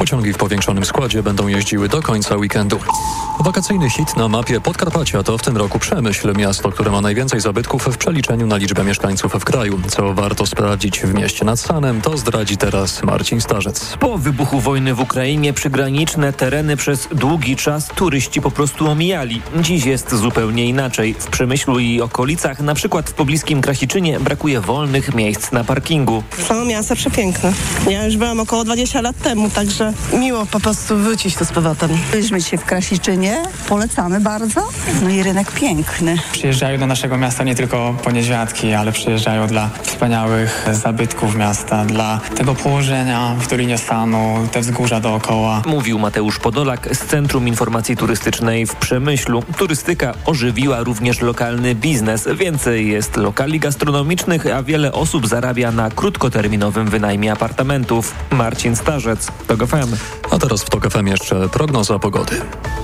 Pociągi w powiększonym składzie będą jeździły do końca weekendu. Wakacyjny hit na mapie Podkarpacia to w tym roku Przemyśl, miasto, które ma najwięcej zabytków w przeliczeniu na liczbę mieszkańców w kraju. Co warto sprawdzić w mieście nad Sanem, to zdradzi teraz Marcin Starzec. Po wybuchu wojny w Ukrainie przygraniczne tereny przez długi czas turyści po prostu omijali. Dziś jest zupełnie inaczej. W Przemyślu i okolicach, na przykład w pobliskim Krasiczynie, brakuje wolnych miejsc na parkingu. Samo miasto przepiękne. Ja już byłam około 20 lat temu, także miło po prostu wrócić tu z powrotem. Byliśmy dzisiaj w Krasiczynie, polecamy bardzo. No i rynek piękny. Przyjeżdżają do naszego miasta nie tylko po niedźwiadki, ale przyjeżdżają dla wspaniałych zabytków miasta, dla tego położenia w Dolinie Stanu, te wzgórza dookoła. Mówił Mateusz Podolak z Centrum Informacji Turystycznej w Przemyślu. Turystyka ożywiła również lokalny biznes. Więcej jest lokali gastronomicznych, a wiele osób zarabia na krótkoterminowym wynajmie apartamentów. Marcin Starzec, TOK FM. A teraz w TOK FM jeszcze prognoza pogody.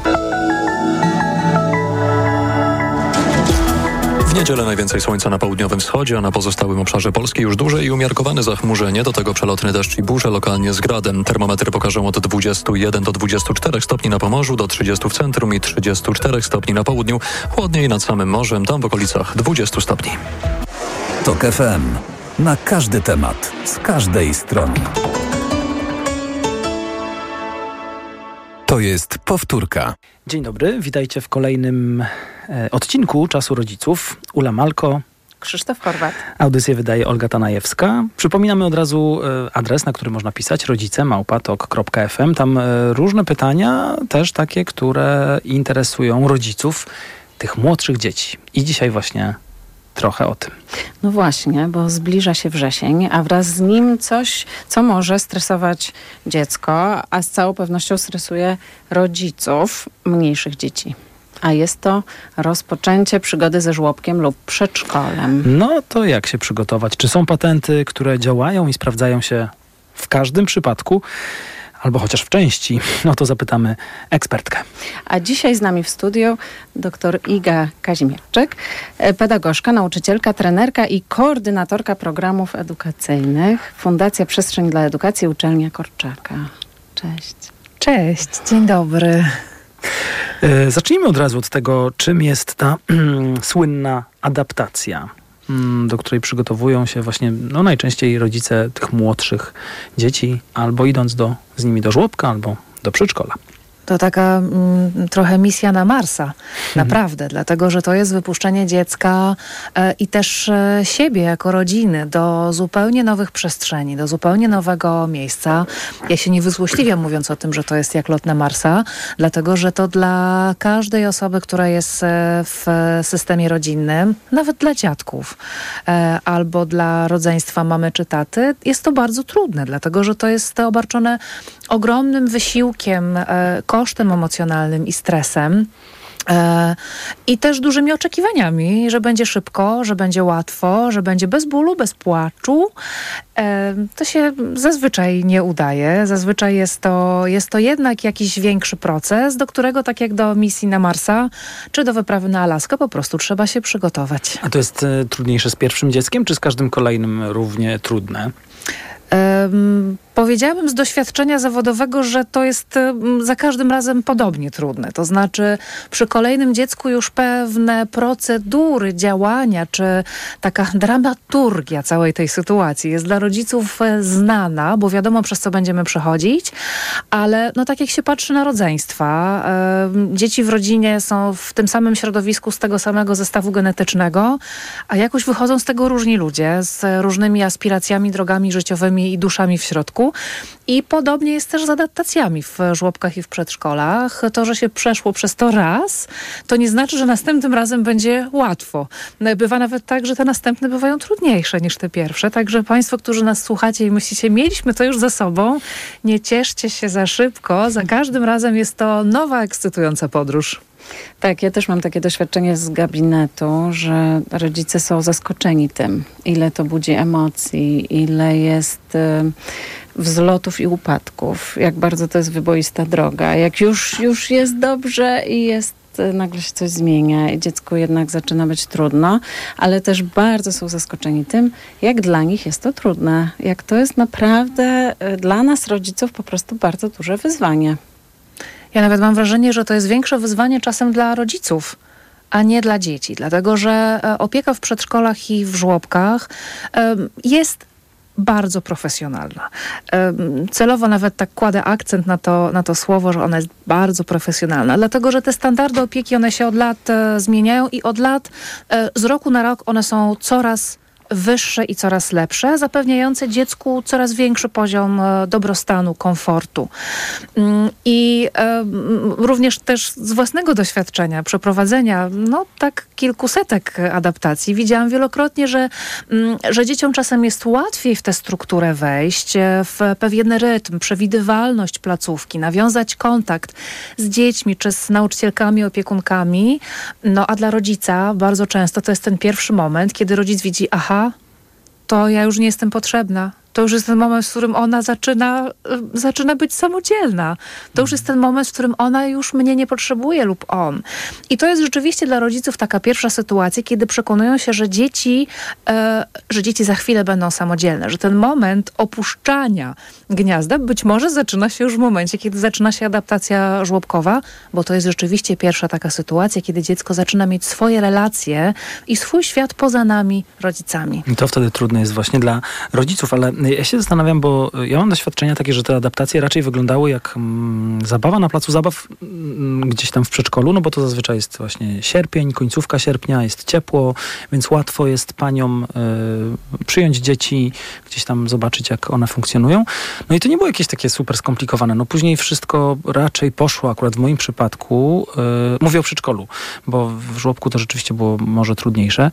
W niedzielę najwięcej słońca na południowym wschodzie, a na pozostałym obszarze Polski już duże i umiarkowane zachmurzenie, do tego przelotny deszcz i burze lokalnie z gradem. Termometry pokażą od 21 do 24 stopni na Pomorzu, do 30 w centrum i 34 stopni na południu. Chłodniej nad samym morzem, tam w okolicach 20 stopni. TOK FM. Na każdy temat, z każdej strony. To jest powtórka. Dzień dobry, witajcie w kolejnym odcinku Czasu Rodziców. Ula Malko, Krzysztof Horwat. Audycję wydaje Olga Tanajewska. Przypominamy od razu adres, na który można pisać, rodzice@tok.fm. Tam różne pytania, też takie, które interesują rodziców tych młodszych dzieci. I dzisiaj właśnie trochę o tym. No właśnie, bo zbliża się wrzesień, a wraz z nim coś, co może stresować dziecko, a z całą pewnością stresuje rodziców mniejszych dzieci. A jest to rozpoczęcie przygody ze żłobkiem lub przedszkolem. No to jak się przygotować? Czy są patenty, które działają i sprawdzają się w każdym przypadku? Albo chociaż w części, no to zapytamy ekspertkę. A dzisiaj z nami w studiu dr Iga Kazimierczyk, pedagogzka, nauczycielka, trenerka i koordynatorka programów edukacyjnych. Fundacja Przestrzeń dla Edukacji, Uczelnia Korczaka. Cześć. Cześć, dzień dobry. Zacznijmy od razu od tego, czym jest ta słynna adaptacja, do której przygotowują się właśnie najczęściej rodzice tych młodszych dzieci, albo idąc z nimi do żłobka, albo do przedszkola. To taka trochę misja na Marsa, naprawdę, dlatego że to jest wypuszczenie dziecka i też siebie jako rodziny do zupełnie nowych przestrzeni, do zupełnie nowego miejsca. Ja się nie wyzłośliwiam mówiąc o tym, że to jest jak lot na Marsa, dlatego że to dla każdej osoby, która jest w systemie rodzinnym, nawet dla dziadków albo dla rodzeństwa mamy czy taty, jest to bardzo trudne, dlatego że to jest obarczone ogromnym wysiłkiem, kosztem emocjonalnym i stresem. I też dużymi oczekiwaniami, że będzie szybko, że będzie łatwo, że będzie bez bólu, bez płaczu. To się zazwyczaj nie udaje. Zazwyczaj jest to jednak jakiś większy proces, do którego, tak jak do misji na Marsa, czy do wyprawy na Alaskę, po prostu trzeba się przygotować. A to jest trudniejsze z pierwszym dzieckiem, czy z każdym kolejnym równie trudne? Powiedziałabym z doświadczenia zawodowego, że to jest za każdym razem podobnie trudne. To znaczy przy kolejnym dziecku już pewne procedury działania, czy taka dramaturgia całej tej sytuacji jest dla rodziców znana, bo wiadomo, przez co będziemy przechodzić, ale tak jak się patrzy na rodzeństwa, dzieci w rodzinie są w tym samym środowisku, z tego samego zestawu genetycznego, a jakoś wychodzą z tego różni ludzie, z różnymi aspiracjami, drogami życiowymi i duszami w środku. I podobnie jest też z adaptacjami w żłobkach i w przedszkolach. To, że się przeszło przez to raz, to nie znaczy, że następnym razem będzie łatwo. Bywa nawet tak, że te następne bywają trudniejsze niż te pierwsze. Także Państwo, którzy nas słuchacie i myślicie, mieliśmy to już za sobą, nie cieszcie się za szybko. Za każdym razem jest to nowa, ekscytująca podróż. Tak, ja też mam takie doświadczenie z gabinetu, że rodzice są zaskoczeni tym, ile to budzi emocji, ile jest wzlotów i upadków, jak bardzo to jest wyboista droga, jak już jest dobrze i nagle się coś zmienia i dziecku jednak zaczyna być trudno, ale też bardzo są zaskoczeni tym, jak dla nich jest to trudne, jak to jest naprawdę dla nas rodziców po prostu bardzo duże wyzwanie. Ja nawet mam wrażenie, że to jest większe wyzwanie czasem dla rodziców, a nie dla dzieci. Dlatego, że opieka w przedszkolach i w żłobkach jest bardzo profesjonalna. Celowo nawet tak kładę akcent na to słowo, że ona jest bardzo profesjonalna. Dlatego, że te standardy opieki, one się od lat zmieniają i od lat, z roku na rok one są coraz wyższe i coraz lepsze, zapewniające dziecku coraz większy poziom dobrostanu, komfortu. I również też z własnego doświadczenia, przeprowadzenia, tak kilkusetek adaptacji, widziałam wielokrotnie, że dzieciom czasem jest łatwiej w tę strukturę wejść, w pewien rytm, przewidywalność placówki, nawiązać kontakt z dziećmi, czy z nauczycielkami, opiekunkami, a dla rodzica bardzo często to jest ten pierwszy moment, kiedy rodzic widzi, to ja już nie jestem potrzebna. To już jest ten moment, w którym ona zaczyna być samodzielna. To już jest ten moment, w którym ona już mnie nie potrzebuje lub on. I to jest rzeczywiście dla rodziców taka pierwsza sytuacja, kiedy przekonują się, że dzieci za chwilę będą samodzielne, że ten moment opuszczania gniazda być może zaczyna się już w momencie, kiedy zaczyna się adaptacja żłobkowa, bo to jest rzeczywiście pierwsza taka sytuacja, kiedy dziecko zaczyna mieć swoje relacje i swój świat poza nami, rodzicami. I to wtedy trudne jest właśnie dla rodziców, ale ja się zastanawiam, bo ja mam doświadczenia takie, że te adaptacje raczej wyglądały jak zabawa na placu zabaw gdzieś tam w przedszkolu, bo to zazwyczaj jest właśnie sierpień, końcówka sierpnia, jest ciepło, więc łatwo jest paniom przyjąć dzieci, gdzieś tam zobaczyć, jak one funkcjonują. I to nie było jakieś takie super skomplikowane. Później wszystko raczej poszło, akurat w moim przypadku, mówię o przedszkolu, bo w żłobku to rzeczywiście było może trudniejsze.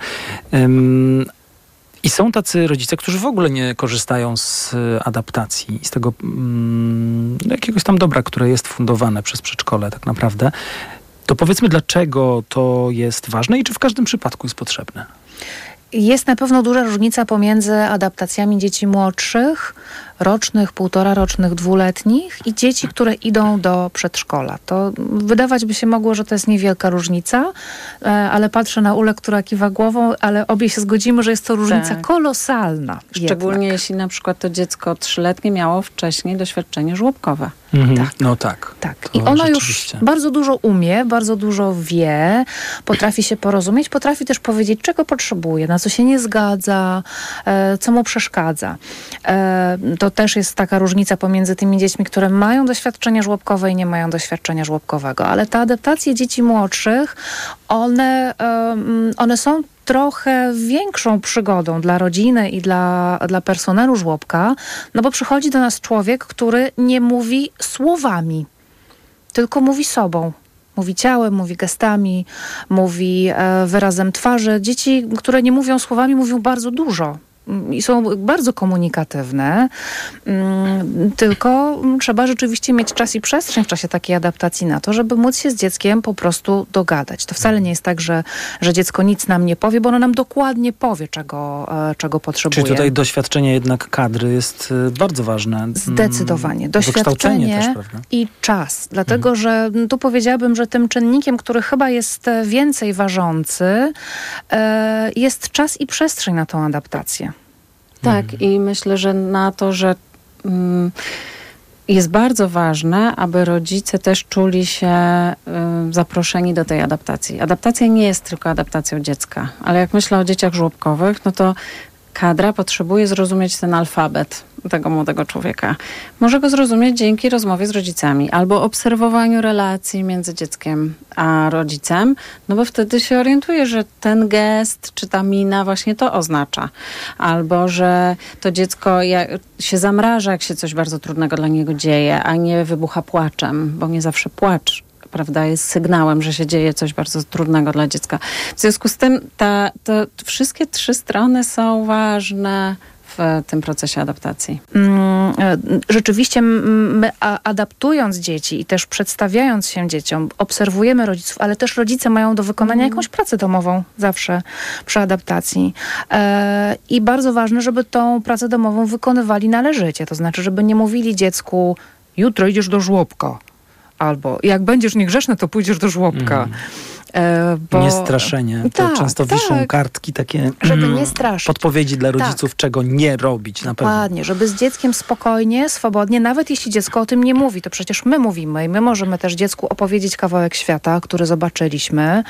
I są tacy rodzice, którzy w ogóle nie korzystają z adaptacji, z tego jakiegoś tam dobra, które jest fundowane przez przedszkole tak naprawdę. To powiedzmy, dlaczego to jest ważne i czy w każdym przypadku jest potrzebne? Jest na pewno duża różnica pomiędzy adaptacjami dzieci młodszych, rocznych, 1,5 rocznych, 2-letnich i dzieci, które idą do przedszkola. To wydawać by się mogło, że to jest niewielka różnica, ale patrzę na Ulę, która kiwa głową, ale obie się zgodzimy, że jest to różnica kolosalna. Szczególnie jeśli na przykład to dziecko 3-letnie miało wcześniej doświadczenie żłobkowe. Tak. I ona już bardzo dużo umie, bardzo dużo wie, potrafi się porozumieć, potrafi też powiedzieć, czego potrzebuje, na co się nie zgadza, co mu przeszkadza. To też jest taka różnica pomiędzy tymi dziećmi, które mają doświadczenie żłobkowe i nie mają doświadczenia żłobkowego. Ale te adaptacje dzieci młodszych, one są trochę większą przygodą dla rodziny i dla personelu żłobka, bo przychodzi do nas człowiek, który nie mówi słowami, tylko mówi sobą. Mówi ciałem, mówi gestami, mówi wyrazem twarzy. Dzieci, które nie mówią słowami, mówią bardzo dużo. I są bardzo komunikatywne, tylko trzeba rzeczywiście mieć czas i przestrzeń w czasie takiej adaptacji na to, żeby móc się z dzieckiem po prostu dogadać. To wcale nie jest tak, że dziecko nic nam nie powie, bo ono nam dokładnie powie, czego potrzebuje. Czyli tutaj doświadczenie jednak kadry jest bardzo ważne. Zdecydowanie. Doświadczenie też, i czas. Dlatego, że tu powiedziałabym, że tym czynnikiem, który chyba jest więcej ważący, jest czas i przestrzeń na tą adaptację. Tak, i myślę, że na to, że jest bardzo ważne, aby rodzice też czuli się zaproszeni do tej adaptacji. Adaptacja nie jest tylko adaptacją dziecka, ale jak myślę o dzieciach żłobkowych, to kadra potrzebuje zrozumieć ten alfabet tego młodego człowieka. Może go zrozumieć dzięki rozmowie z rodzicami albo obserwowaniu relacji między dzieckiem a rodzicem, bo wtedy się orientuje, że ten gest czy ta mina właśnie to oznacza. Albo, że to dziecko się zamraża, jak się coś bardzo trudnego dla niego dzieje, a nie wybucha płaczem, bo nie zawsze płacz, prawda, jest sygnałem, że się dzieje coś bardzo trudnego dla dziecka. W związku z tym te wszystkie 3 strony są ważne w tym procesie adaptacji? Rzeczywiście my adaptując dzieci i też przedstawiając się dzieciom, obserwujemy rodziców, ale też rodzice mają do wykonania jakąś pracę domową zawsze przy adaptacji. I bardzo ważne, żeby tą pracę domową wykonywali należycie. To znaczy, żeby nie mówili dziecku: jutro idziesz do żłobka. Albo jak będziesz niegrzeczny, to pójdziesz do żłobka. Niestraszenie. To często wiszą kartki takie, żeby nie straszyć. Podpowiedzi dla rodziców, czego nie robić na pewno. Dokładnie, żeby z dzieckiem spokojnie, swobodnie, nawet jeśli dziecko o tym nie mówi, to przecież my mówimy i my możemy też dziecku opowiedzieć kawałek świata, który zobaczyliśmy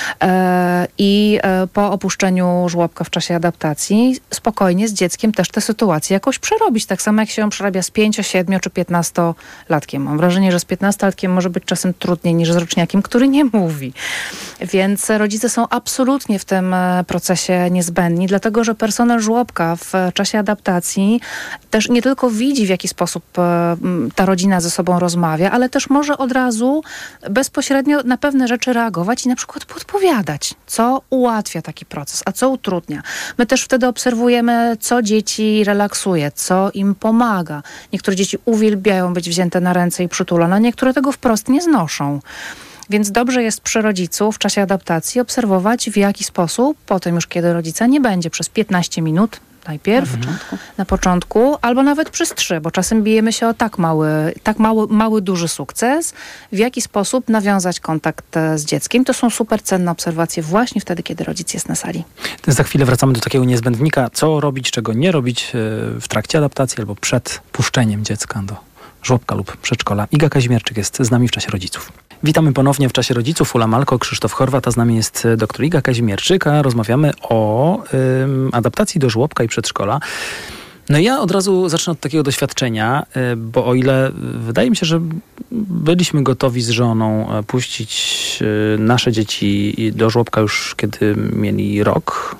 i po opuszczeniu żłobka w czasie adaptacji spokojnie z dzieckiem też tę sytuację jakoś przerobić. Tak samo jak się ją przerabia z 5, 7 czy 15-latkiem. Mam wrażenie, że z 15-latkiem może być czasem trudniej niż z roczniakiem, który nie mówi. Więc rodzice są absolutnie w tym procesie niezbędni, dlatego że personel żłobka w czasie adaptacji też nie tylko widzi, w jaki sposób ta rodzina ze sobą rozmawia, ale też może od razu bezpośrednio na pewne rzeczy reagować i na przykład podpowiadać, co ułatwia taki proces, a co utrudnia. My też wtedy obserwujemy, co dzieci relaksuje, co im pomaga. Niektóre dzieci uwielbiają być wzięte na ręce i przytulone, niektóre tego wprost nie znoszą. Więc dobrze jest przy rodzicu w czasie adaptacji obserwować, w jaki sposób, potem już kiedy rodzica nie będzie, przez 15 minut najpierw, na początku, albo nawet przez 3, bo czasem bijemy się o mały, duży sukces, w jaki sposób nawiązać kontakt z dzieckiem. To są super cenne obserwacje właśnie wtedy, kiedy rodzic jest na sali. Za chwilę wracamy do takiego niezbędnika, co robić, czego nie robić w trakcie adaptacji albo przed puszczeniem dziecka do żłobka lub przedszkola. Iga Kazimierczyk jest z nami w czasie rodziców. Witamy ponownie w czasie rodziców. Ula Malko, Krzysztof Horwat, a z nami jest dr Iga Kazimierczyk, a rozmawiamy o adaptacji do żłobka i przedszkola. No ja od razu zacznę od takiego doświadczenia, bo o ile wydaje mi się, że byliśmy gotowi z żoną puścić nasze dzieci do żłobka już kiedy mieli rok,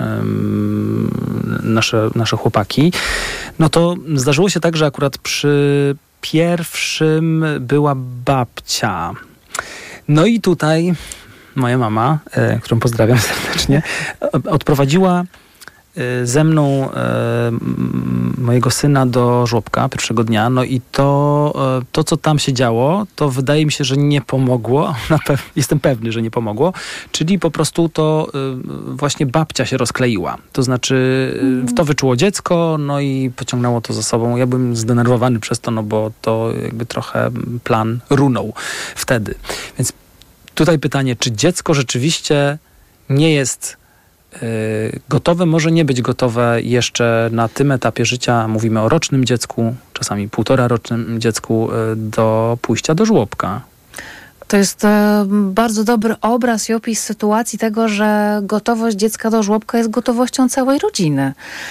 nasze chłopaki, no to zdarzyło się tak, że akurat przy pierwszym była babcia. No i tutaj moja mama, którą pozdrawiam serdecznie, odprowadziła ze mną mojego syna do żłobka pierwszego dnia. No i to, co tam się działo, to wydaje mi się, że nie pomogło. Jestem pewny, że nie pomogło. Czyli po prostu to właśnie babcia się rozkleiła. To znaczy to wyczuło dziecko, no i pociągnęło to za sobą. Ja byłem zdenerwowany przez to, no bo to jakby trochę plan runął wtedy. Więc tutaj pytanie, czy dziecko rzeczywiście nie jest gotowe, może nie być gotowe jeszcze na tym etapie życia, mówimy o rocznym dziecku, czasami 1,5-rocznym dziecku, do pójścia do żłobka. To jest bardzo dobry obraz i opis sytuacji tego, że gotowość dziecka do żłobka jest gotowością całej rodziny.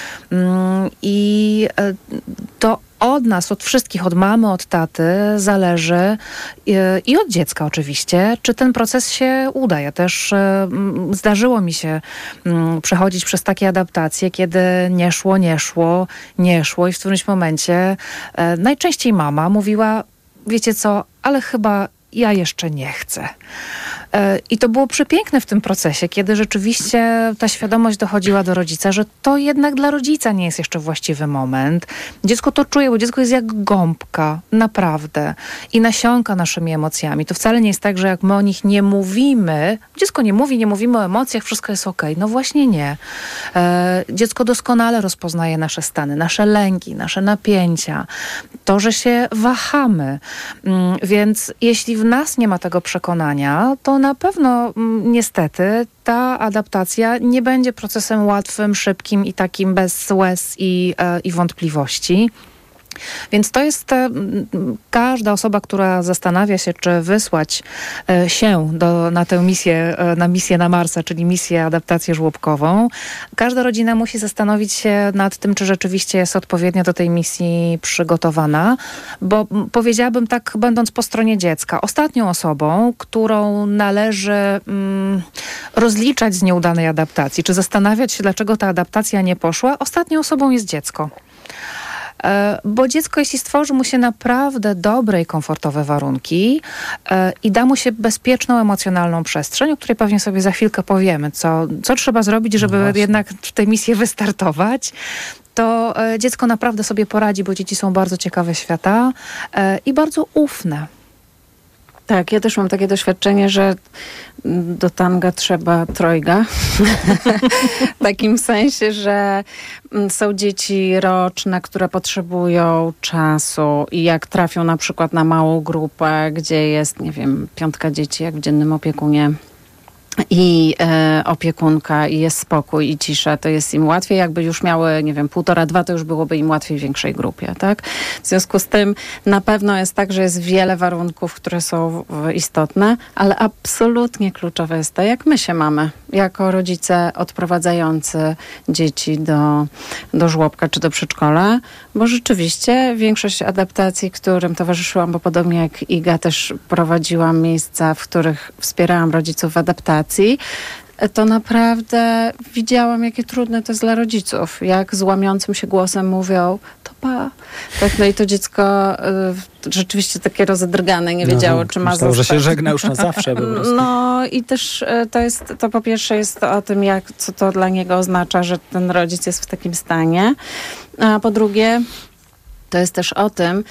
I to od nas, od wszystkich, od mamy, od taty zależy i od dziecka oczywiście, czy ten proces się uda. Ja też zdarzyło mi się przechodzić przez takie adaptacje, kiedy nie szło i w którymś momencie najczęściej mama mówiła: wiecie co, ale chyba ja jeszcze nie chcę. I to było przepiękne w tym procesie, kiedy rzeczywiście ta świadomość dochodziła do rodzica, że to jednak dla rodzica nie jest jeszcze właściwy moment. Dziecko to czuje, bo dziecko jest jak gąbka, naprawdę. I nasiąka naszymi emocjami. To wcale nie jest tak, że jak my o nich nie mówimy, dziecko nie mówimy o emocjach, wszystko jest okej. No właśnie nie. Dziecko doskonale rozpoznaje nasze stany, nasze lęki, nasze napięcia. To, że się wahamy. Więc jeśli w nas nie ma tego przekonania, to na pewno niestety ta adaptacja nie będzie procesem łatwym, szybkim i takim bez łez i wątpliwości. Więc to jest każda osoba, która zastanawia się, czy wysłać się na tę misję, na Marsa, czyli misję adaptację żłobkową. Każda rodzina musi zastanowić się nad tym, czy rzeczywiście jest odpowiednio do tej misji przygotowana, bo powiedziałabym tak, będąc po stronie dziecka, ostatnią osobą, którą należy rozliczać z nieudanej adaptacji, czy zastanawiać się, dlaczego ta adaptacja nie poszła, ostatnią osobą jest dziecko. Bo dziecko, jeśli stworzy mu się naprawdę dobre i komfortowe warunki i da mu się bezpieczną, emocjonalną przestrzeń, o której pewnie sobie za chwilkę powiemy, co trzeba zrobić, żeby jednak w tej misji wystartować, to dziecko naprawdę sobie poradzi, bo dzieci są bardzo ciekawe świata i bardzo ufne. Tak, ja też mam takie doświadczenie, że do tanga trzeba trojga. W takim sensie, że są dzieci roczne, które potrzebują czasu i jak trafią na przykład na małą grupę, gdzie jest, 5 dzieci, jak w dziennym opiekunie, i opiekunka, i jest spokój i cisza, to jest im łatwiej. Jakby już miały, 1,5, 2, to już byłoby im łatwiej w większej grupie, tak? W związku z tym na pewno jest tak, że jest wiele warunków, które są istotne, ale absolutnie kluczowe jest to, jak my się mamy jako rodzice odprowadzający dzieci do żłobka czy do przedszkola, bo rzeczywiście większość adaptacji, którym towarzyszyłam, bo podobnie jak Iga też prowadziłam miejsca, w których wspierałam rodziców w adaptacji, to naprawdę widziałam, jakie trudne to jest dla rodziców. Jak z łamiącym się głosem mówią, to pa. Tak, no i to dziecko rzeczywiście takie rozedrgane, nie wiedziało, czy ma zostać. Że się żegna już na zawsze po prostu. No i też to po pierwsze jest to o tym, co to dla niego oznacza, że ten rodzic jest w takim stanie. A po drugie, to jest też o tym,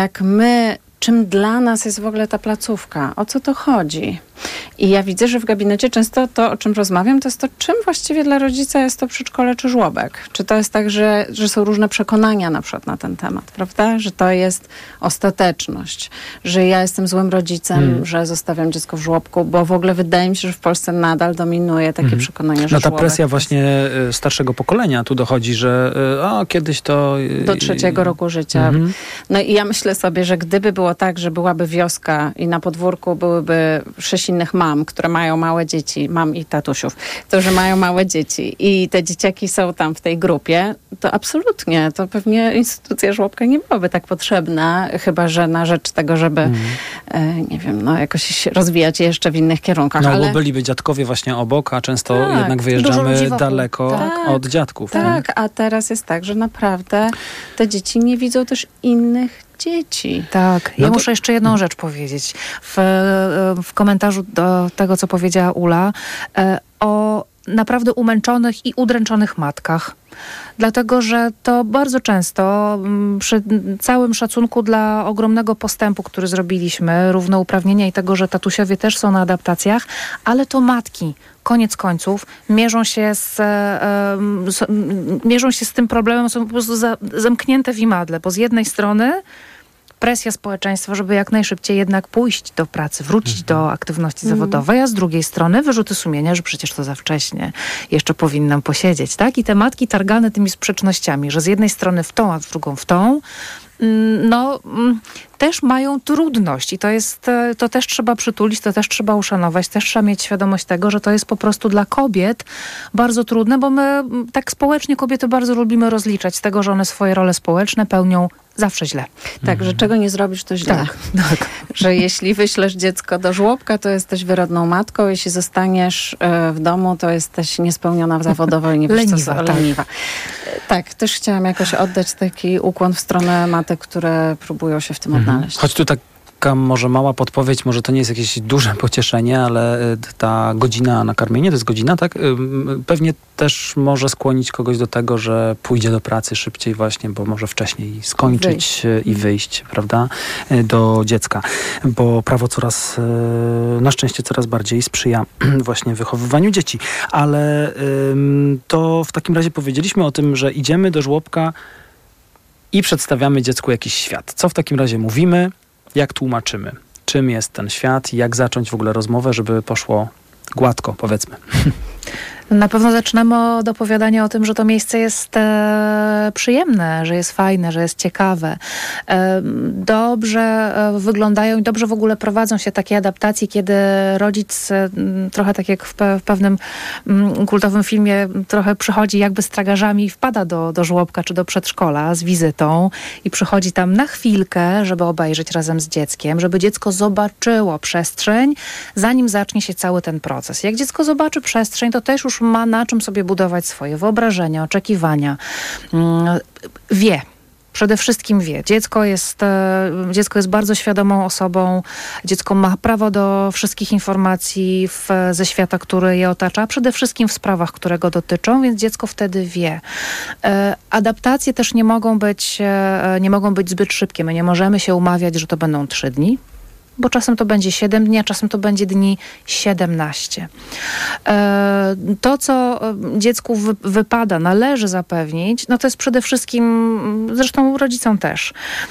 czym dla nas jest w ogóle ta placówka, o co to chodzi. I ja widzę, że w gabinecie często to, o czym rozmawiam, to jest to, czym właściwie dla rodzica jest to przedszkole czy żłobek. Czy to jest tak, że są różne przekonania na przykład na ten temat, prawda? Że to jest ostateczność, że ja jestem złym rodzicem, że zostawiam dziecko w żłobku, bo w ogóle wydaje mi się, że w Polsce nadal dominuje takie przekonanie, że ta presja właśnie starszego pokolenia tu dochodzi, że kiedyś to... Do 3 roku życia. No i ja myślę sobie, że gdyby było tak, że byłaby wioska i na podwórku byłyby 6 innych mam, które mają małe dzieci, mam i tatusiów, którzy mają małe dzieci i te dzieciaki są tam w tej grupie, to absolutnie, to pewnie instytucja żłobka nie byłaby tak potrzebna, chyba że na rzecz tego, żeby jakoś rozwijać je jeszcze w innych kierunkach. No bo byliby dziadkowie właśnie obok, a często jednak wyjeżdżamy daleko od dziadków. Tak, a teraz jest tak, że naprawdę te dzieci nie widzą też innych dzieci. Tak. Ja muszę jeszcze jedną rzecz powiedzieć. W komentarzu do tego, co powiedziała Ula, o naprawdę umęczonych i udręczonych matkach. Dlatego, że to bardzo często przy całym szacunku dla ogromnego postępu, który zrobiliśmy, równouprawnienia i tego, że tatusiowie też są na adaptacjach, ale to matki, koniec końców, mierzą się z tym problemem, są po prostu zamknięte w imadle, bo z jednej strony presja społeczeństwa, żeby jak najszybciej jednak pójść do pracy, wrócić do aktywności zawodowej, a z drugiej strony wyrzuty sumienia, że przecież to za wcześnie, jeszcze powinnam posiedzieć, tak? I te matki targane tymi sprzecznościami, że z jednej strony w tą, a z drugą w tą, też mają trudność i to też trzeba przytulić, to też trzeba uszanować, też trzeba mieć świadomość tego, że to jest po prostu dla kobiet bardzo trudne, bo my tak społecznie kobiety bardzo lubimy rozliczać z tego, że one swoje role społeczne pełnią zawsze źle. Tak, że czego nie zrobisz, to źle. Tak. Że jeśli wyślesz dziecko do żłobka, to jesteś wyrodną matką, jeśli zostaniesz w domu, to jesteś niespełniona zawodowo i leniwa. Tak, też chciałam jakoś oddać taki ukłon w stronę matek, które próbują się w tym odnaleźć. Choć tu taka może mała podpowiedź, może to nie jest jakieś duże pocieszenie, ale ta godzina na karmienie, to jest godzina, tak? Pewnie też może skłonić kogoś do tego, że pójdzie do pracy szybciej właśnie, bo może wcześniej skończyć i wyjść, prawda, do dziecka. Bo prawo na szczęście coraz bardziej sprzyja właśnie wychowywaniu dzieci. Ale to w takim razie powiedzieliśmy o tym, że idziemy do żłobka i przedstawiamy dziecku jakiś świat. Co w takim razie mówimy? Jak tłumaczymy? Czym jest ten świat? Jak zacząć w ogóle rozmowę, żeby poszło gładko, powiedzmy? Na pewno zaczynamy od opowiadania o tym, że to miejsce jest przyjemne, że jest fajne, że jest ciekawe. Dobrze wyglądają i dobrze w ogóle prowadzą się takie adaptacje, kiedy rodzic, trochę tak jak w pewnym kultowym filmie, trochę przychodzi jakby z tragarzami i wpada do żłobka czy do przedszkola z wizytą i przychodzi tam na chwilkę, żeby obejrzeć razem z dzieckiem, żeby dziecko zobaczyło przestrzeń, zanim zacznie się cały ten proces. Jak dziecko zobaczy przestrzeń, to też już ma na czym sobie budować swoje wyobrażenia, oczekiwania. Wie, Przede wszystkim wie. Dziecko jest bardzo świadomą osobą. Dziecko ma prawo do wszystkich informacji ze świata, który je otacza, a przede wszystkim w sprawach, które go dotyczą, więc dziecko wtedy wie. Adaptacje też nie mogą być zbyt szybkie. My nie możemy się umawiać, że to będą 3 dni, bo czasem to będzie 7 dni, a czasem to będzie dni 17. To, co dziecku wypada, należy zapewnić, no to jest przede wszystkim, zresztą rodzicom też,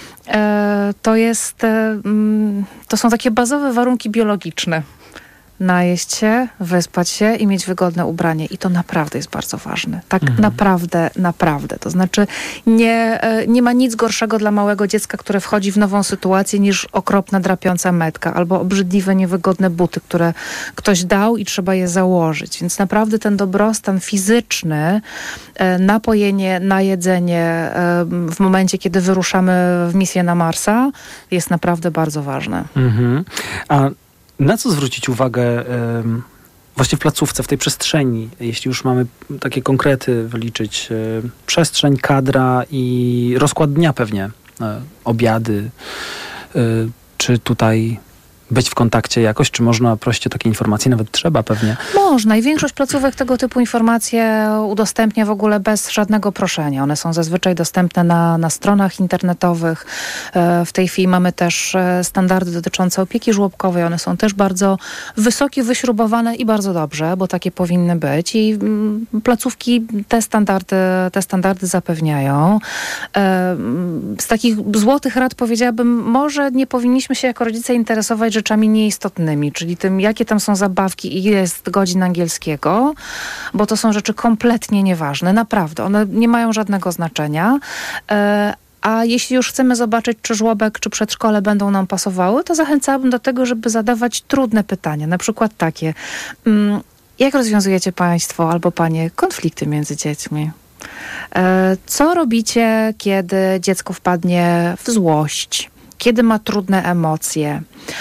to są takie bazowe warunki biologiczne. Najeść się, wyspać się i mieć wygodne ubranie. I to naprawdę jest bardzo ważne. Tak naprawdę. To znaczy nie ma nic gorszego dla małego dziecka, które wchodzi w nową sytuację, niż okropna, drapiąca metka albo obrzydliwe, niewygodne buty, które ktoś dał i trzeba je założyć. Więc naprawdę ten dobrostan fizyczny, napojenie, najedzenie w momencie, kiedy wyruszamy w misję na Marsa, jest naprawdę bardzo ważne. A na co zwrócić uwagę właśnie w placówce, w tej przestrzeni, jeśli już mamy takie konkrety wyliczyć? Przestrzeń, kadra i rozkład dnia pewnie, obiady. Czy tutaj być w kontakcie jakoś? Czy można prosić o takie informacje? Nawet trzeba pewnie. Można i większość placówek tego typu informacje udostępnia w ogóle bez żadnego proszenia. One są zazwyczaj dostępne na stronach internetowych. W tej chwili mamy też standardy dotyczące opieki żłobkowej. One są też bardzo wysokie, wyśrubowane i bardzo dobrze, bo takie powinny być. I placówki te standardy zapewniają. Z takich złotych rad powiedziałabym, może nie powinniśmy się jako rodzice interesować rzeczami nieistotnymi, czyli tym, jakie tam są zabawki i ile jest godzin angielskiego, bo to są rzeczy kompletnie nieważne. Naprawdę. One nie mają żadnego znaczenia. A jeśli już chcemy zobaczyć, czy żłobek, czy przedszkole będą nam pasowały, to zachęcałabym do tego, żeby zadawać trudne pytania. Na przykład takie. Jak rozwiązujecie państwo albo panie konflikty między dziećmi? Co robicie, kiedy dziecko wpadnie w złość? Kiedy ma trudne emocje?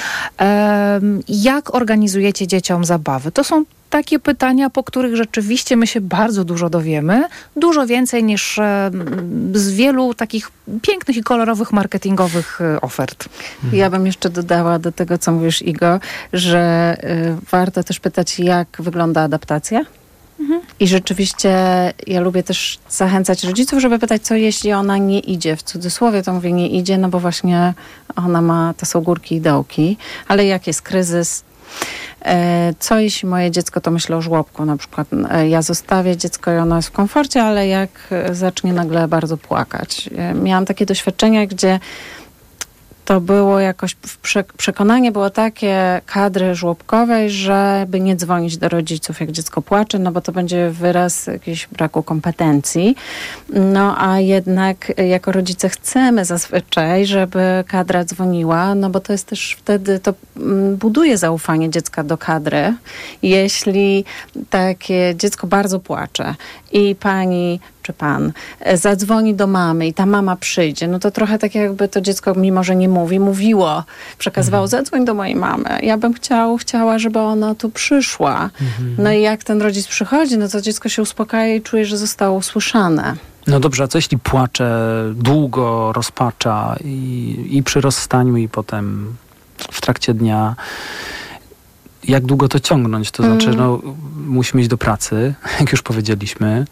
Jak organizujecie dzieciom zabawy? To są takie pytania, po których rzeczywiście my się bardzo dużo dowiemy. Dużo więcej niż z wielu takich pięknych i kolorowych marketingowych ofert. Ja bym jeszcze dodała do tego, co mówisz, Igo, że warto też pytać, jak wygląda adaptacja. I rzeczywiście ja lubię też zachęcać rodziców, żeby pytać, co jeśli ona nie idzie. W cudzysłowie to mówię nie idzie, no bo właśnie ona ma, to są górki i dołki, ale jak jest kryzys, co jeśli moje dziecko, to myślę o żłobku na przykład. Ja zostawię dziecko i ono jest w komforcie, ale jak zacznie nagle bardzo płakać. Miałam takie doświadczenia, gdzie to było jakoś, przekonanie było takie kadry żłobkowej, żeby nie dzwonić do rodziców, jak dziecko płacze, no bo to będzie wyraz jakiegoś braku kompetencji. No a jednak jako rodzice chcemy zazwyczaj, żeby kadra dzwoniła, no bo to jest też wtedy, to buduje zaufanie dziecka do kadry. Jeśli takie dziecko bardzo płacze i pani czy pan zadzwoni do mamy i ta mama przyjdzie, no to trochę tak jakby to dziecko, mimo że nie mówiło, przekazywało, zadzwoń do mojej mamy. Ja bym chciała, żeby ona tu przyszła. No i jak ten rodzic przychodzi, no to dziecko się uspokaja i czuje, że zostało usłyszane. No dobrze, a co jeśli płacze długo, rozpacza i przy rozstaniu i potem w trakcie dnia? Jak długo to ciągnąć? To znaczy, no musimy iść do pracy, jak już powiedzieliśmy.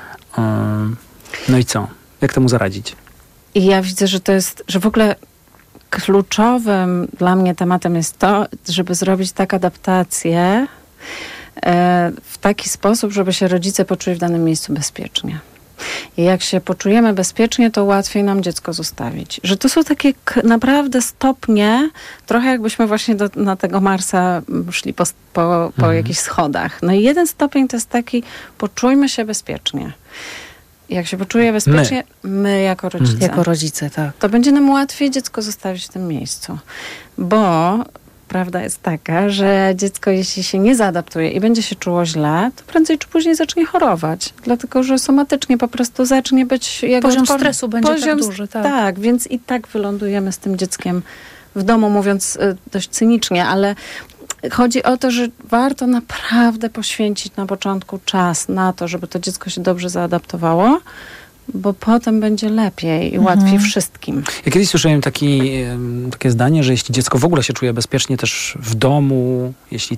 No i co? Jak temu zaradzić? I ja widzę, że to jest, że w ogóle kluczowym dla mnie tematem jest to, żeby zrobić tak adaptację w taki sposób, żeby się rodzice poczuli w danym miejscu bezpiecznie. I jak się poczujemy bezpiecznie, to łatwiej nam dziecko zostawić. Że to są takie naprawdę stopnie, trochę jakbyśmy właśnie na tego Marsa szli po jakichś schodach. No i jeden stopień to jest taki, poczujmy się bezpiecznie. Jak się poczuje bezpiecznie, my jako rodzice. Jako rodzice, tak. To będzie nam łatwiej dziecko zostawić w tym miejscu. Bo prawda jest taka, że dziecko, jeśli się nie zaadaptuje i będzie się czuło źle, to prędzej czy później zacznie chorować. Dlatego, że somatycznie po prostu zacznie być... Poziom stresu będzie tak duży. Tak, więc i tak wylądujemy z tym dzieckiem w domu, mówiąc dość cynicznie, ale chodzi o to, że warto naprawdę poświęcić na początku czas na to, żeby to dziecko się dobrze zaadaptowało. bo potem będzie lepiej i łatwiej wszystkim. Ja kiedyś słyszałem takie zdanie, że jeśli dziecko w ogóle się czuje bezpiecznie też w domu, jeśli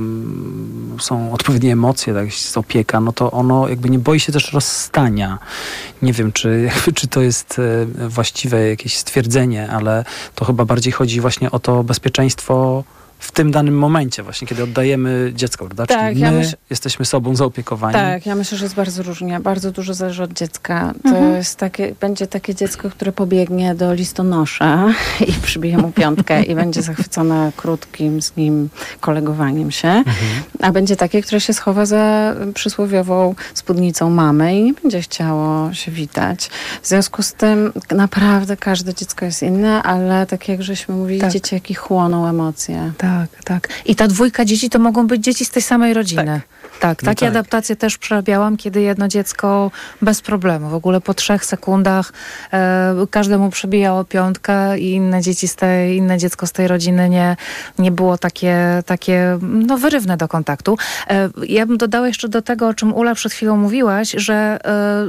tam są odpowiednie emocje, tak, jest opieka, no to ono jakby nie boi się też rozstania. Nie wiem, czy to jest właściwe jakieś stwierdzenie, ale to chyba bardziej chodzi właśnie o to bezpieczeństwo w tym danym momencie właśnie, kiedy oddajemy dziecko, prawda? Tak, czyli my jesteśmy sobą zaopiekowani. Tak, ja myślę, że jest bardzo różnie. Bardzo dużo zależy od dziecka. To jest będzie takie dziecko, które pobiegnie do listonosza i przybije mu piątkę i będzie zachwycone krótkim z nim kolegowaniem się. A będzie takie, które się schowa za przysłowiową spódnicą mamy i nie będzie chciało się witać. W związku z tym naprawdę każde dziecko jest inne, ale tak jak żeśmy mówili, dzieciaki chłoną emocje. Tak. I ta dwójka dzieci to mogą być dzieci z tej samej rodziny. Takie adaptacje też przerabiałam, kiedy jedno dziecko bez problemu. W ogóle po 3 sekundach każdemu przebijało piątkę i inne dziecko z tej rodziny nie było takie wyrywne do kontaktu. Ja bym dodała jeszcze do tego, o czym Ula przed chwilą mówiłaś, że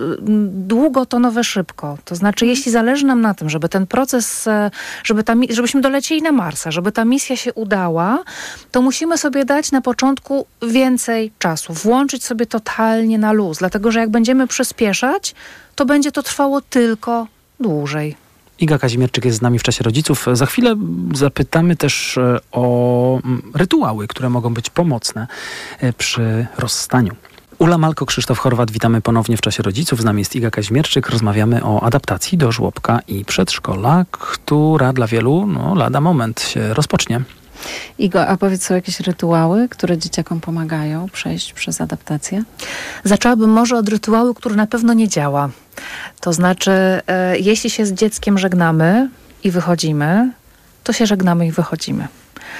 długo to nowe szybko. To znaczy, jeśli zależy nam na tym, żeby ten proces, żebyśmy dolecieli na Marsa, żeby ta misja się udała, to musimy sobie dać na początku więcej czasu. Włączyć sobie totalnie na luz, dlatego że jak będziemy przyspieszać, to będzie to trwało tylko dłużej. Iga Kazimierczyk jest z nami w Czasie Rodziców. Za chwilę zapytamy też o rytuały, które mogą być pomocne przy rozstaniu. Ula Malko, Krzysztof Horwat, witamy ponownie w Czasie Rodziców. Z nami jest Iga Kazimierczyk. Rozmawiamy o adaptacji do żłobka i przedszkola, która dla wielu lada moment się rozpocznie. Igo, a powiedz, są jakieś rytuały, które dzieciakom pomagają przejść przez adaptację? Zaczęłabym może od rytuału, który na pewno nie działa. To znaczy, jeśli się z dzieckiem żegnamy i wychodzimy, to się żegnamy i wychodzimy.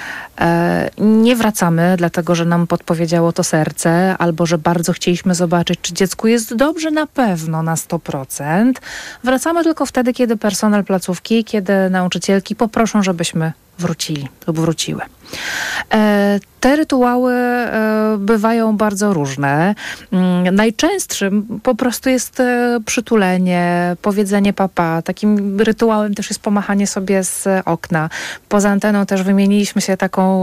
Nie wracamy, dlatego że nam podpowiedziało to serce, albo że bardzo chcieliśmy zobaczyć, czy dziecku jest dobrze, na pewno, na 100%. Wracamy tylko wtedy, kiedy personel placówki, kiedy nauczycielki poproszą, żebyśmy wrócili lub wróciły. Te rytuały bywają bardzo różne. Najczęstszym po prostu jest przytulenie, powiedzenie papa. Takim rytuałem też jest pomachanie sobie z okna. Poza anteną też wymieniliśmy się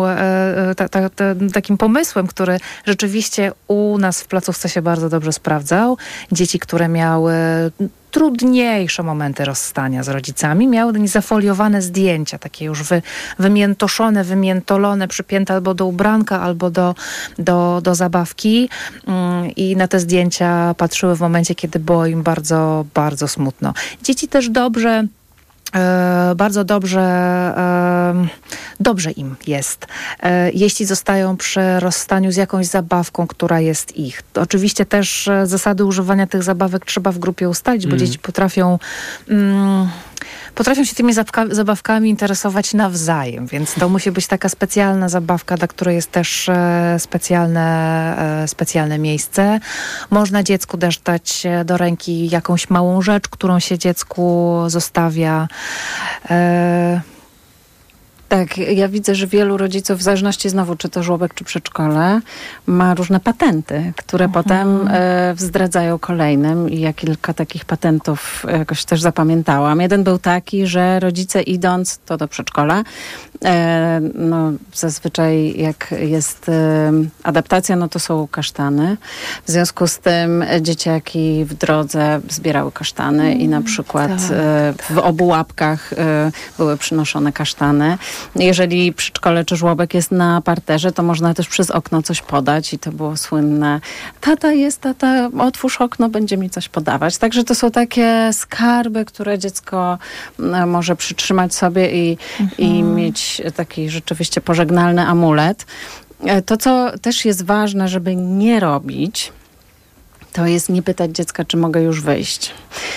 takim pomysłem, który rzeczywiście u nas w placówce się bardzo dobrze sprawdzał. Dzieci, które miały trudniejsze momenty rozstania z rodzicami, miały zafoliowane zdjęcia, takie już wymiętoszone, wymiętolone, przypięte albo do ubranka, albo do zabawki i na te zdjęcia patrzyły w momencie, kiedy było im bardzo, bardzo smutno. Dzieci też bardzo dobrze im jest, jeśli zostają przy rozstaniu z jakąś zabawką, która jest ich. To oczywiście też zasady używania tych zabawek trzeba w grupie ustalić, bo dzieci potrafią się tymi zabawkami nawzajem, więc to musi być taka specjalna zabawka, dla której jest też specjalne miejsce. Można dziecku też dać do ręki jakąś małą rzecz, którą się dziecku zostawia. Tak, ja widzę, że wielu rodziców, w zależności znowu, czy to żłobek, czy przedszkole, ma różne patenty, które potem zdradzają kolejnym i ja kilka takich patentów jakoś też zapamiętałam. Jeden był taki, że rodzice idąc do przedszkola, zazwyczaj jak jest adaptacja, to są kasztany. W związku z tym dzieciaki w drodze zbierały kasztany i na przykład w obu łapkach były przynoszone kasztany. Jeżeli przedszkole czy żłobek jest na parterze, to można też przez okno coś podać i to było słynne. Tata, otwórz okno, będzie mi coś podawać. Także to są takie skarby, które dziecko może przytrzymać sobie i mieć taki rzeczywiście pożegnalny amulet. To, co też jest ważne, żeby nie robić, to jest nie pytać dziecka, czy mogę już wyjść.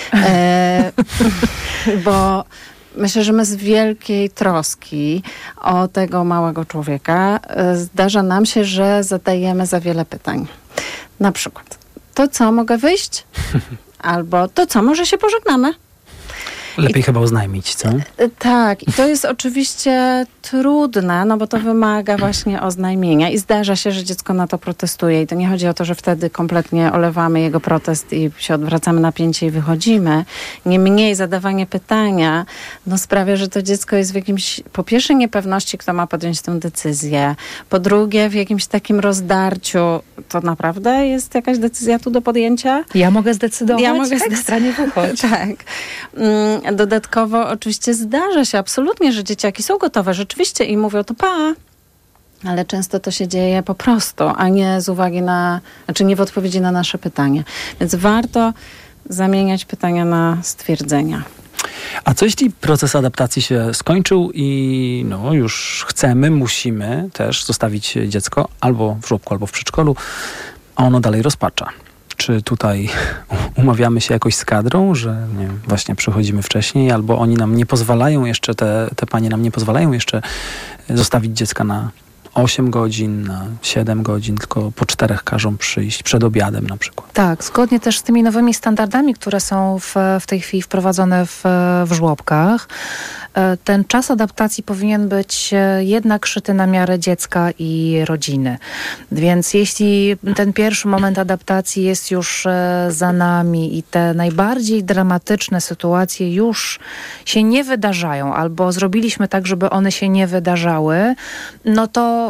Bo myślę, że my z wielkiej troski o tego małego człowieka zdarza nam się, że zadajemy za wiele pytań. Na przykład, to co, mogę wyjść? Albo to co, może się pożegnamy? Lepiej chyba oznajmić, co? Tak, i to jest oczywiście trudne, no bo to wymaga właśnie oznajmienia i zdarza się, że dziecko na to protestuje i to nie chodzi o to, że wtedy kompletnie olewamy jego protest i się odwracamy na pięcie i wychodzimy. Niemniej zadawanie pytania sprawia, że to dziecko jest w jakimś, po pierwsze niepewności, kto ma podjąć tę decyzję, po drugie w jakimś takim rozdarciu, to naprawdę jest jakaś decyzja tu do podjęcia? Ja mogę zdecydować? Ja mogę Ekstra, nie wychodź. Tak. Dodatkowo oczywiście zdarza się absolutnie, że dzieciaki są gotowe rzeczywiście i mówią to pa, ale często to się dzieje po prostu, a nie z uwagi na, nie w odpowiedzi na nasze pytania. Więc warto zamieniać pytania na stwierdzenia. A co jeśli proces adaptacji się skończył i już musimy też zostawić dziecko albo w żłobku, albo w przedszkolu, a ono dalej rozpacza? Czy tutaj umawiamy się jakoś z kadrą, że właśnie przychodzimy wcześniej, albo oni nam nie pozwalają jeszcze, te panie nam nie pozwalają jeszcze zostawić dziecka na 8 godzin, na 7 godzin, tylko po 4 każą przyjść przed obiadem na przykład. Tak, zgodnie też z tymi nowymi standardami, które są w tej chwili wprowadzone w żłobkach. Ten czas adaptacji powinien być jednak szyty na miarę dziecka i rodziny. Więc jeśli ten pierwszy moment adaptacji jest już za nami i te najbardziej dramatyczne sytuacje już się nie wydarzają, albo zrobiliśmy tak, żeby one się nie wydarzały, to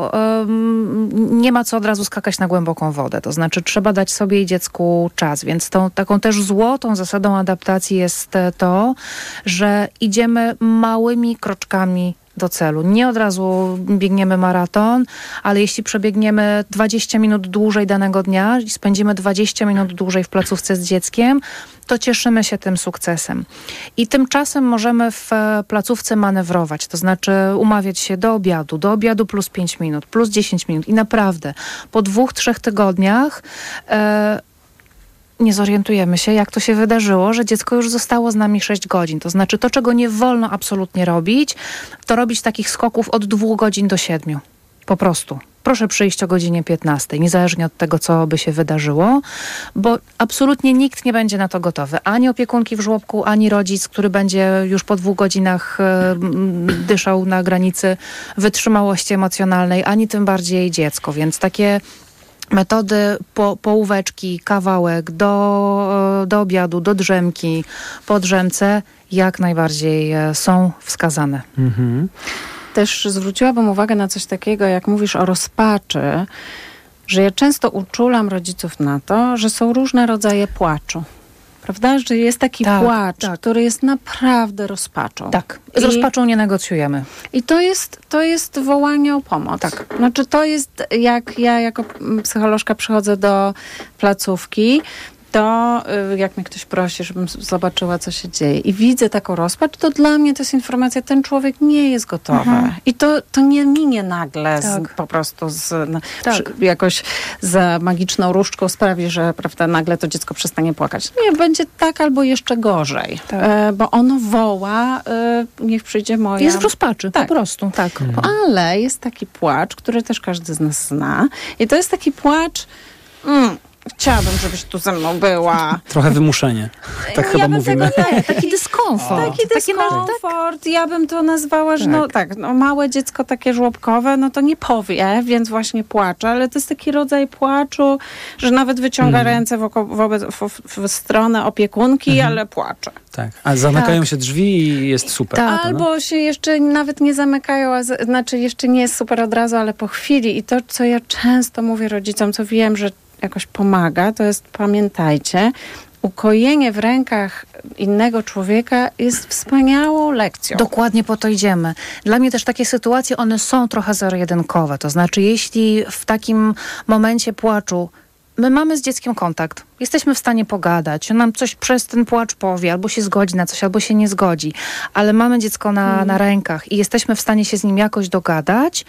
nie ma co od razu skakać na głęboką wodę. To znaczy trzeba dać sobie i dziecku czas. Więc tą taką też złotą zasadą adaptacji jest to, że idziemy małymi kroczkami do celu. Nie od razu biegniemy maraton, ale jeśli przebiegniemy 20 minut dłużej danego dnia i spędzimy 20 minut dłużej w placówce z dzieckiem, to cieszymy się tym sukcesem. I tymczasem możemy w placówce manewrować, to znaczy umawiać się do obiadu plus 5 minut, plus 10 minut i naprawdę po 2-3 tygodniach nie zorientujemy się, jak to się wydarzyło, że dziecko już zostało z nami 6 godzin. To znaczy to, czego nie wolno absolutnie robić, to robić takich skoków od 2 godzin do 7. Po prostu. Proszę przyjść o godzinie 15, niezależnie od tego, co by się wydarzyło, bo absolutnie nikt nie będzie na to gotowy. Ani opiekunki w żłobku, ani rodzic, który będzie już po 2 godzinach dyszał na granicy wytrzymałości emocjonalnej, ani tym bardziej dziecko. Więc takie metody połóweczki, kawałek do obiadu, do drzemki, po drzemce jak najbardziej są wskazane. Mhm. Też zwróciłabym uwagę na coś takiego, jak mówisz o rozpaczy, że ja często uczulam rodziców na to, że są różne rodzaje płaczu. Prawda? Że jest taki płacz, który jest naprawdę rozpaczą. Tak. Z rozpaczą nie negocjujemy. I to jest wołanie o pomoc. Tak. Znaczy to jest, jak ja jako psycholożka przychodzę do placówki, to jak mnie ktoś prosi, żebym zobaczyła, co się dzieje i widzę taką rozpacz, to dla mnie to jest informacja, ten człowiek nie jest gotowy. I to nie minie nagle po prostu jakoś za magiczną różdżką sprawi, że prawda, nagle to dziecko przestanie płakać. Nie, będzie tak albo jeszcze gorzej. Bo ono woła, niech przyjdzie moja... Jest w rozpaczy, po prostu. Tak. Ale jest taki płacz, który też każdy z nas zna. I to jest taki płacz... Chciałabym, żebyś tu ze mną była. Trochę wymuszenie. Tak chyba mówimy. Taki dyskomfort. Taki dyskomfort. Ja bym to nazwała, że małe dziecko takie żłobkowe, to nie powie, więc właśnie płacze, ale to jest taki rodzaj płaczu, że nawet wyciąga ręce w stronę opiekunki, ale płacze. Tak. A zamykają się drzwi i jest super. Albo się jeszcze nawet nie zamykają, znaczy jeszcze nie jest super od razu, ale po chwili. I to, co ja często mówię rodzicom, co wiem, że jakoś pomaga, to jest, pamiętajcie, ukojenie w rękach innego człowieka jest wspaniałą lekcją. Dokładnie po to idziemy. Dla mnie też takie sytuacje, one są trochę zero-jedynkowe. To znaczy, jeśli w takim momencie płaczu my mamy z dzieckiem kontakt, jesteśmy w stanie pogadać, on nam coś przez ten płacz powie, albo się zgodzi na coś, albo się nie zgodzi, ale mamy dziecko na rękach i jesteśmy w stanie się z nim jakoś dogadać,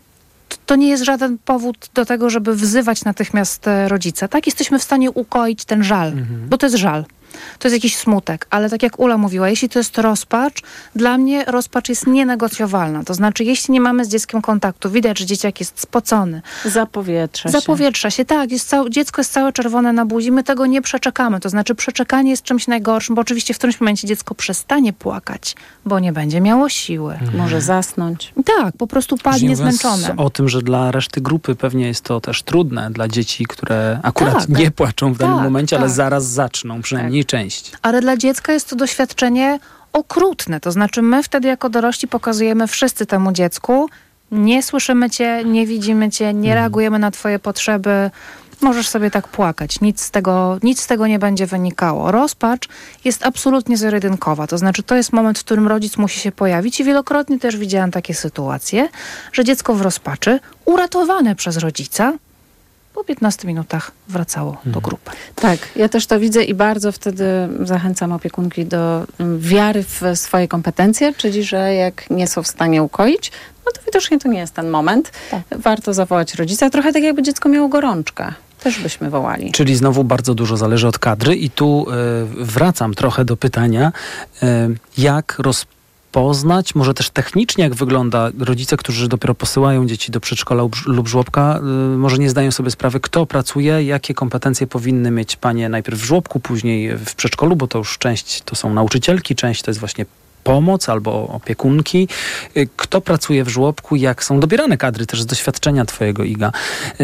to nie jest żaden powód do tego, żeby wzywać natychmiast rodzica. Tak, jesteśmy w stanie ukoić ten żal, bo to jest żal. to jest jakiś smutek, ale tak jak Ula mówiła, jeśli to jest rozpacz, dla mnie rozpacz jest nienegocjowalna. To znaczy, jeśli nie mamy z dzieckiem kontaktu, widać, że dzieciak jest spocony. Zapowietrza się, tak. Dziecko jest całe czerwone na buzi, my tego nie przeczekamy. To znaczy, przeczekanie jest czymś najgorszym, bo oczywiście w którymś momencie dziecko przestanie płakać, bo nie będzie miało siły. Może zasnąć. Tak, po prostu padnie zmęczone. O tym, że dla reszty grupy pewnie jest to też trudne dla dzieci, które akurat nie płaczą w danym momencie, ale zaraz zaczną, przynajmniej część. Ale dla dziecka jest to doświadczenie okrutne. To znaczy my wtedy jako dorośli pokazujemy wszyscy temu dziecku, nie słyszymy cię, nie widzimy cię, nie reagujemy na twoje potrzeby, możesz sobie tak płakać. Nic z tego nie będzie wynikało. Rozpacz jest absolutnie zero-jedynkowa. To znaczy to jest moment, w którym rodzic musi się pojawić i wielokrotnie też widziałam takie sytuacje, że dziecko w rozpaczy, uratowane przez rodzica, po 15 minutach wracało do grupy. Tak, ja też to widzę i bardzo wtedy zachęcam opiekunki do wiary w swoje kompetencje, czyli że jak nie są w stanie ukoić, no to widocznie to nie jest ten moment. Tak. Warto zawołać rodzica. Trochę tak jakby dziecko miało gorączkę. Też byśmy wołali. Czyli znowu bardzo dużo zależy od kadry i tu wracam trochę do pytania, jak poznać, może też technicznie jak wygląda. Rodzice, którzy dopiero posyłają dzieci do przedszkola lub żłobka, może nie zdają sobie sprawy, kto pracuje, jakie kompetencje powinny mieć panie najpierw w żłobku, później w przedszkolu, bo to już część to są nauczycielki, część to jest właśnie pomoc albo opiekunki. Kto pracuje w żłobku, jak są dobierane kadry też z doświadczenia twojego, Iga?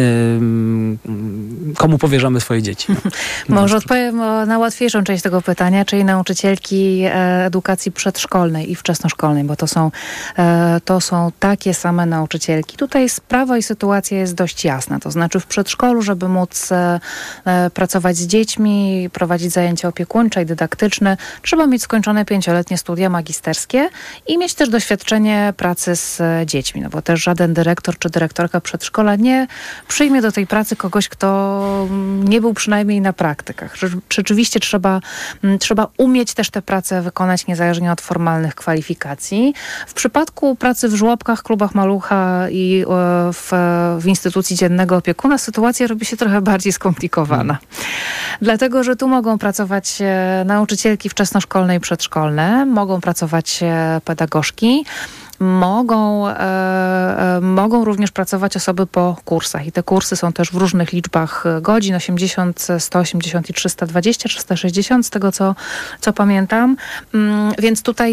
Komu powierzamy swoje dzieci? Może odpowiem na łatwiejszą część tego pytania, czyli nauczycielki edukacji przedszkolnej i wczesnoszkolnej, bo to są takie same nauczycielki. Tutaj sprawa i sytuacja jest dość jasna. To znaczy w przedszkolu, żeby móc pracować z dziećmi, prowadzić zajęcia opiekuńcze i dydaktyczne, trzeba mieć skończone 5-letnie studia magisterskie i mieć też doświadczenie pracy z dziećmi, no bo też żaden dyrektor czy dyrektorka przedszkola nie przyjmie do tej pracy kogoś, kto nie był przynajmniej na praktykach. Rzeczywiście trzeba umieć też tę pracę wykonać niezależnie od formalnych kwalifikacji. W przypadku pracy w żłobkach, klubach Malucha i w instytucji dziennego opiekuna sytuacja robi się trochę bardziej skomplikowana. Dlatego, że tu mogą pracować nauczycielki wczesnoszkolne i przedszkolne, mogą pracować pedagogzki, mogą również pracować osoby po kursach i te kursy są też w różnych liczbach godzin, 80, 180 i 320, 360 z tego co pamiętam, więc tutaj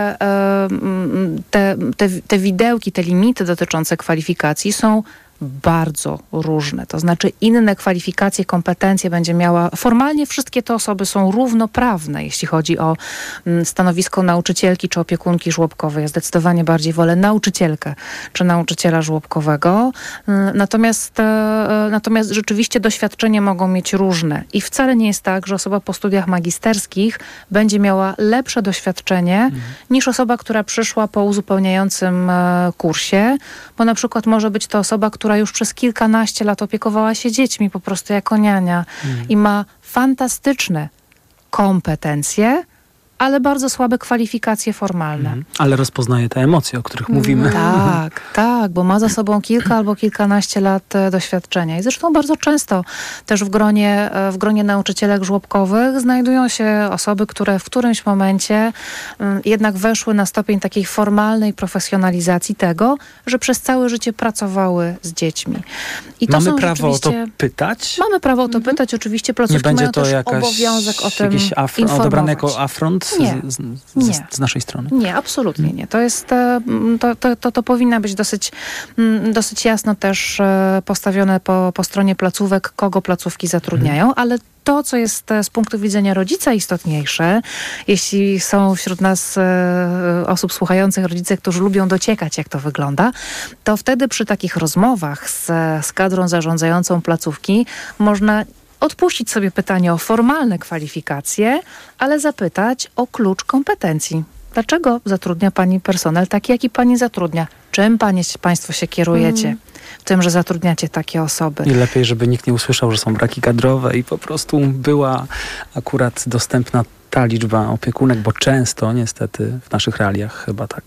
te widełki, te limity dotyczące kwalifikacji są bardzo różne. To znaczy inne kwalifikacje, kompetencje będzie miała. Formalnie wszystkie te osoby są równoprawne, jeśli chodzi o stanowisko nauczycielki czy opiekunki żłobkowej. Ja zdecydowanie bardziej wolę nauczycielkę czy nauczyciela żłobkowego. Natomiast rzeczywiście doświadczenia mogą mieć różne. I wcale nie jest tak, że osoba po studiach magisterskich będzie miała lepsze doświadczenie niż osoba, która przyszła po uzupełniającym kursie, bo na przykład może być to osoba, która już przez kilkanaście lat opiekowała się dziećmi po prostu jako niania i ma fantastyczne kompetencje, ale bardzo słabe kwalifikacje formalne. Ale rozpoznaje te emocje, o których mówimy. Tak, bo ma za sobą kilka albo kilkanaście lat doświadczenia. I zresztą bardzo często też w gronie nauczycielek żłobkowych znajdują się osoby, które w którymś momencie jednak weszły na stopień takiej formalnej profesjonalizacji tego, że przez całe życie pracowały z dziećmi. I to mamy prawo o to pytać? Mamy prawo o to pytać, oczywiście placówki mają też obowiązek o tym informować. Odebrane jako afront z naszej strony? Nie, absolutnie nie. To jest, to powinna być dosyć jasno też postawione po stronie placówek, kogo placówki zatrudniają, ale to, co jest z punktu widzenia rodzica istotniejsze, jeśli są wśród nas osób słuchających rodzice, którzy lubią dociekać, jak to wygląda, to wtedy przy takich rozmowach z kadrą zarządzającą placówki można odpuścić sobie pytanie o formalne kwalifikacje, ale zapytać o klucz kompetencji. Dlaczego zatrudnia pani personel taki, jaki pani zatrudnia? Czym państwo się kierujecie w tym, że zatrudniacie takie osoby? I lepiej, żeby nikt nie usłyszał, że są braki kadrowe i po prostu była akurat dostępna ta liczba opiekunek, bo często niestety w naszych realiach chyba tak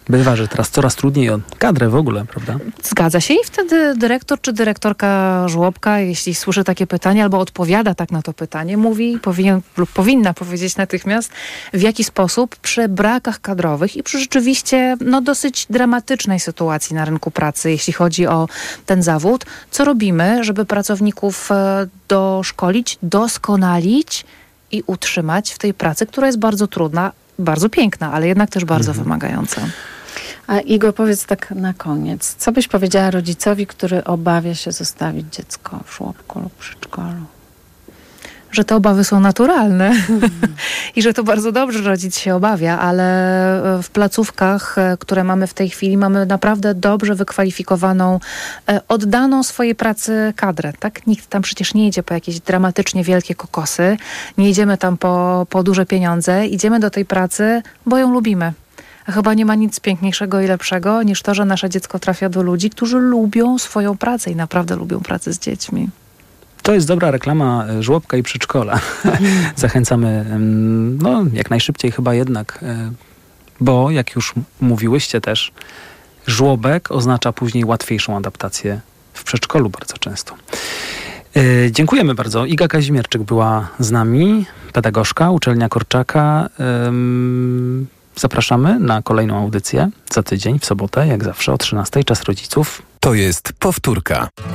Bywa, że teraz coraz trudniej o kadrę w ogóle, prawda? Zgadza się i wtedy dyrektor czy dyrektorka żłobka, jeśli słyszy takie pytanie albo odpowiada tak na to pytanie, mówi, powinien lub powinna powiedzieć natychmiast, w jaki sposób przy brakach kadrowych i przy rzeczywiście dosyć dramatycznej sytuacji na rynku pracy, jeśli chodzi o ten zawód, co robimy, żeby pracowników doszkolić, doskonalić i utrzymać w tej pracy, która jest bardzo trudna, bardzo piękna, ale jednak też bardzo wymagająca. A Igo, powiedz tak na koniec, co byś powiedziała rodzicowi, który obawia się zostawić dziecko w żłobku lub przedszkolu? Że te obawy są naturalne i że to bardzo dobrze rodzic się obawia, ale w placówkach, które mamy w tej chwili, mamy naprawdę dobrze wykwalifikowaną, oddaną swojej pracy kadrę. Tak? Nikt tam przecież nie idzie po jakieś dramatycznie wielkie kokosy, nie idziemy tam po duże pieniądze, idziemy do tej pracy, bo ją lubimy. Chyba nie ma nic piękniejszego i lepszego niż to, że nasze dziecko trafia do ludzi, którzy lubią swoją pracę i naprawdę lubią pracę z dziećmi. To jest dobra reklama żłobka i przedszkola. Zachęcamy jak najszybciej chyba jednak, bo jak już mówiłyście też, żłobek oznacza później łatwiejszą adaptację w przedszkolu bardzo często. Dziękujemy bardzo. Iga Kazimierczyk była z nami, pedagogzka, uczelnia Korczaka. Zapraszamy na kolejną audycję za tydzień, w sobotę, jak zawsze o 13:00, Czas rodziców. To jest powtórka.